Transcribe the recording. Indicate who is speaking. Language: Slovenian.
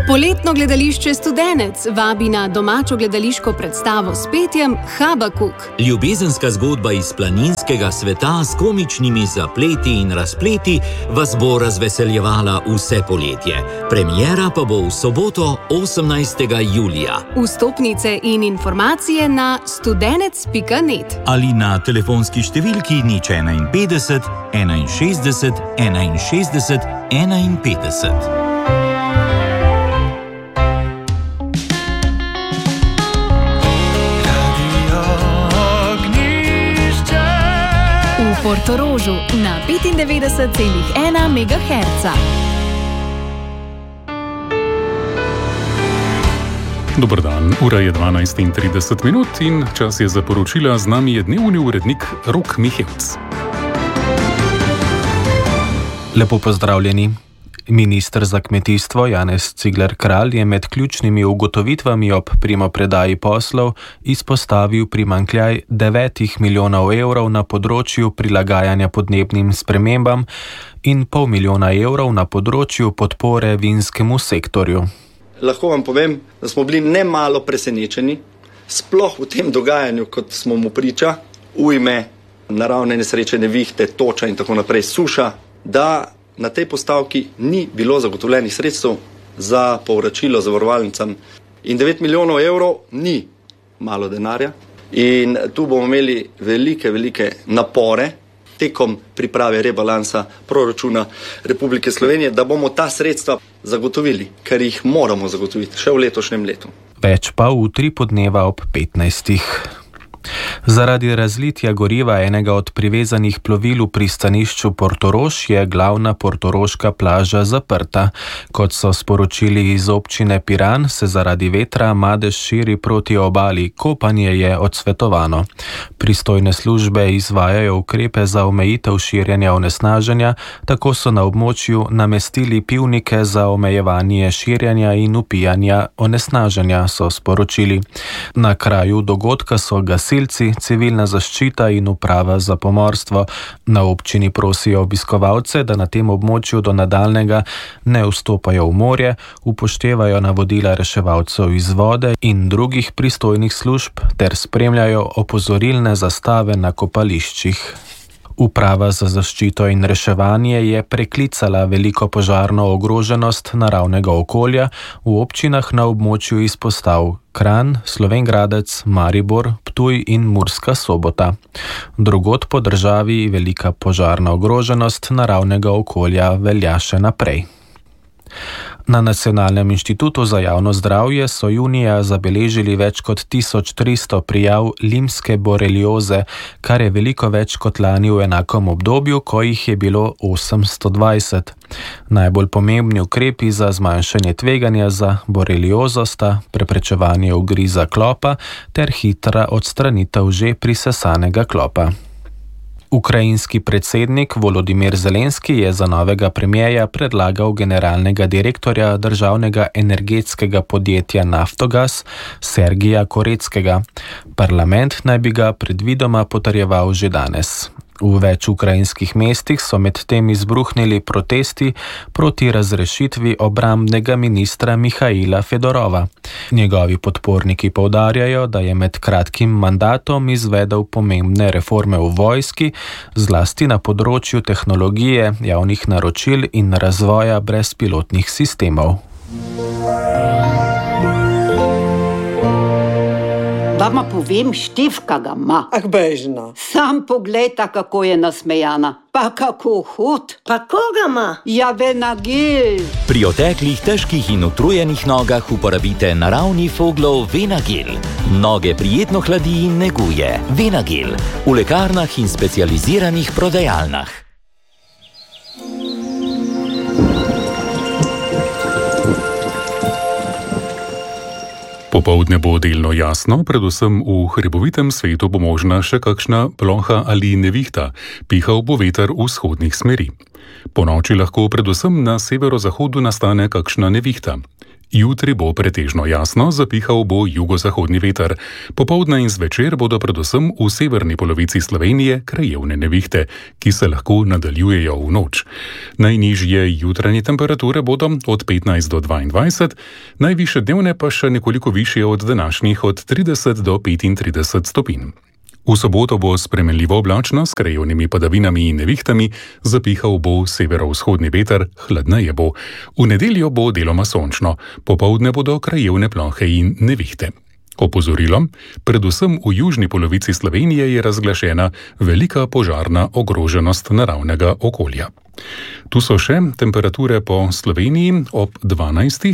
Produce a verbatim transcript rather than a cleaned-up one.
Speaker 1: Poletno gledališče Studenec vabi na domačo gledališko predstavo s petjem Habakuk.
Speaker 2: Ljubezenska zgodba iz planinskega sveta s komičnimi zapleti in razpleti vas bo razveseljevala vse poletje. Premiera pa bo v soboto osemnajstega julija.
Speaker 1: Vstopnice in informacije na studenec pika net
Speaker 3: ali na telefonski številki nič enainpetdeset, enainšestdeset, enainšestdeset, enainpetdeset.
Speaker 1: V Portorožu na petindevetdeset celih ena megaherca.
Speaker 4: Dober dan, ura je dvanajst in trideset minut in čas je za poročila. Z nami je dnevni urednik Rok Mihevc.
Speaker 5: Lepo pozdravljeni. Minister za kmetijstvo Janez Cigler Kralj je med ključnimi ugotovitvami ob primopredaji poslov izpostavil primanjkljaj devetih milijonov evrov na področju prilagajanja podnebnim spremembam in pol milijona evrov na področju podpore vinskemu sektorju.
Speaker 6: Lahko vam povem, da smo bili nemalo presenečeni, sploh v tem dogajanju, kot smo mu priča, ujme, naravne nesreče, nevihte, toča in tako naprej, suša, da na tej postavki ni bilo zagotovljenih sredstev za povračilo zavarovalnicam. In devet milijonov evrov ni malo denarja. In tu bomo imeli velike, velike napore tekom priprave rebalansa proračuna Republike Slovenije, da bomo ta sredstva zagotovili, ker jih moramo zagotoviti še v letošnjem letu.
Speaker 5: Več pa jutri podneva ob petnajstih. Zaradi razlitja goriva enega od privezanih plovil v pristanišču Portorož je glavna portoroška plaža zaprta. Kot so sporočili iz občine Piran, se zaradi vetra madež širi proti obali, kopanje je odsvetovano. Pristojne službe izvajajo ukrepe za omejitev širjenja onesnaženja, tako so na območju namestili pivnike za omejevanje širjenja in upijanja onesnaženja, so sporočili. Na kraju dogodka so gasilci, civilna zaščita in uprava za pomorstvo. Na občini prosijo obiskovalce, da na tem območju do nadaljnjega ne vstopajo v morje, upoštevajo navodila reševalcev iz vode in drugih pristojnih služb ter spremljajo opozorilne zastave na kopališčih. Uprava za zaščito in reševanje je preklicala veliko požarno ogroženost naravnega okolja v občinah na območju izpostav Kranj, Slovenj Gradec, Maribor, Ptuj in Murska Sobota. Drugod po državi velika požarna ogroženost naravnega okolja velja še naprej. Na Nacionalnem inštitutu za javno zdravje so junija zabeležili več kot tisoč tristo prijav limske borelioze, kar je veliko več kot lani v enakem obdobju, ko jih je bilo osemsto dvajset. Najbolj pomembni ukrepi za zmanjšanje tveganja za boreliozo sta preprečevanje ugriza klopa ter hitra odstranitev že prisesanega klopa. Ukrajinski predsednik Volodimir Zelenski je za novega premierja predlagal generalnega direktorja državnega energetskega podjetja Naftogaz Sergija Koreckega. Parlament naj bi ga predvidoma potrjeval že danes. V več ukrajinskih mestih so medtem izbruhnili protesti proti razrešitvi obrambnega ministra Mihaila Fedorova. Njegovi podporniki poudarjajo, da je med kratkim mandatom izvedel pomembne reforme v vojski, zlasti na področju tehnologije, javnih naročil in razvoja brezpilotnih sistemov.
Speaker 7: Vama povem, Štefka ga ima.
Speaker 8: Ah, bežna.
Speaker 7: Sam poglejta, kako je nasmejana. Pa kako hud.
Speaker 8: Pa koga ima?
Speaker 7: Ja, Venagil.
Speaker 2: Pri oteklih, težkih in utrujenih nogah uporabite naravni Foglov Venagil. Noge prijetno hladi in neguje. Venagil. V lekarnah in specializiranih prodajalnah.
Speaker 4: Popoldne bo delno jasno, predvsem v hribovitem svetu bo možna še kakšna ploha ali nevihta, pihal bo veter vzhodnih smeri. Ponoči lahko predvsem na severozahodu nastane kakšna nevihta. Jutri bo pretežno jasno, zapihal bo jugozahodni veter. Popoldne in zvečer bodo predvsem v severni polovici Slovenije krajevne nevihte, ki se lahko nadaljujejo v noč. Najnižje jutranje temperature bodo od petnajst do dvaindvajset, najvišje dnevne pa še nekoliko višje od današnjih od trideset do petintrideset stopinj. V soboto bo spremenljivo oblačno s krajevnimi padavinami in nevihtami, zapihal bo severovzhodni veter, hladneje bo. V nedeljo bo deloma sončno, popoldne bodo krajevne plohe in nevihte. Opozorilo: predvsem v južni polovici Slovenije je razglašena velika požarna ogroženost naravnega okolja. Tu so še temperature po Sloveniji ob dvanajstih.